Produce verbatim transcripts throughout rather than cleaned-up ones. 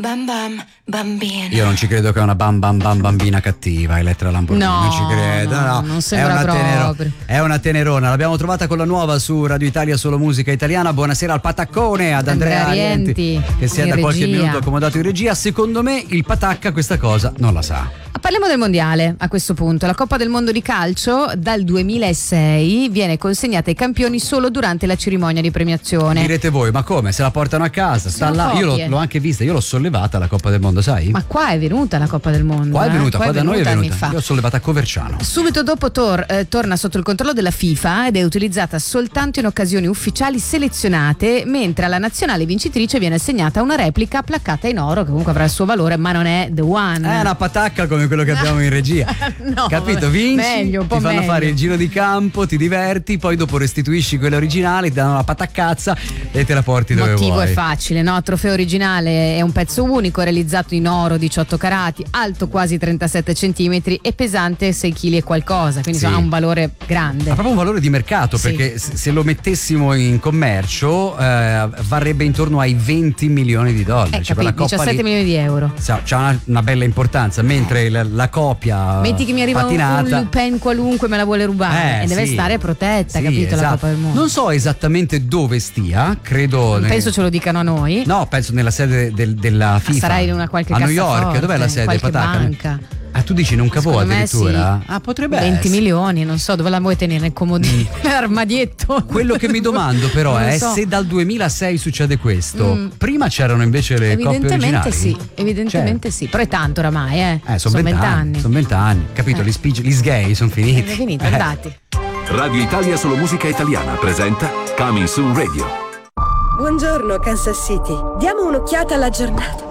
bam bam bambina. Io non ci credo che è una bam bam bam bambina cattiva, Elettra Lamborghini. No, non ci credo, no, no. non sembra è una proprio. tenero- è una tenerona. L'abbiamo trovata con la nuova su Radio Italia Solo Musica Italiana. Buonasera al Pataccone, ad Andrea, Andrea Rienti, Rienti, che si è in da qualche regia. minuto accomodato in regia. Secondo me il Patacca questa cosa non la sa. Parliamo del mondiale a questo punto. La Coppa del Mondo di calcio dal duemilasei viene consegnata ai campioni solo durante la cerimonia di premiazione. Direte voi, ma come? Se la portano a casa? Sta Sono là. Io l'ho, copie. l'ho anche vista, io l'ho sollevata la Coppa del Mondo, sai? Ma qua è venuta la Coppa del Mondo. Qua è eh? venuta, qua, è da noi è anni venuta. fa. Io l'ho sollevata a Coverciano. Subito dopo tor- eh, torna sotto il controllo della FIFA ed è utilizzata soltanto in occasioni ufficiali selezionate, mentre alla nazionale vincitrice viene assegnata una replica placcata in oro che comunque avrà il suo valore, ma non è the one. È una patacca come quello che abbiamo in regia. No, Capito? Vinci, meglio, un po' ti fanno meglio. fare il giro di campo, ti diverti, poi dopo restituisci quella originale, ti danno la pataccazza e te la porti Il dove motivo vuoi. è facile, no? Trofeo originale è un pezzo unico realizzato in oro diciotto carati, alto quasi trentasette centimetri e pesante sei chili e qualcosa, quindi Sì. insomma, ha un valore grande. Ha proprio un valore di mercato, Sì. perché se se lo mettessimo in commercio eh, varrebbe intorno ai venti milioni di dollari. Eh, Cioè, capito, quella coppa diciassette lì milioni di euro. sa- c'ha una, una bella importanza, mentre la, la copia Metti che mi arriva un, patinata, un Lupin qualunque me la vuole rubare Eh, e deve sì. stare protetta, Sì, capito, la esatto. Coppa del Mondo. Non so esattamente dove stia, credo Non ne- penso ce lo dicano a noi. No, penso nella sede del- della FIFA. Sarà in una qualche a New cassaforte, York. Dov'è la sede? qualche Patacca? banca. Ah, tu dici in un cavò Secondo me addirittura? sì. Ah, potrebbe venti essere. milioni, non so dove la vuoi tenere, nel comodino, nell'armadietto. Quello che mi domando però Non lo è so. se dal duemilasei succede questo. Mm. Prima c'erano invece le coppie Evidentemente originali. sì, evidentemente sì, però è tanto oramai, eh. Eh, sono vent'anni. Sono vent'anni. Capito? Eh. Gli, spigi, gli sgay sono finiti. È finito, Eh. andati. Radio Italia Solo Musica Italiana presenta Coming Soon Radio. Buongiorno Kansas City. Diamo un'occhiata alla giornata.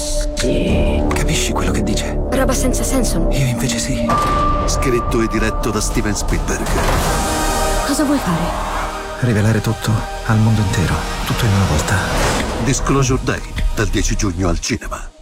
Capisci quello che dice? Roba senza senso. Io invece sì. Scritto e diretto da Steven Spielberg. Cosa vuoi fare? Rivelare tutto al mondo intero, tutto in una volta. Disclosure Day, dal dieci giugno al cinema.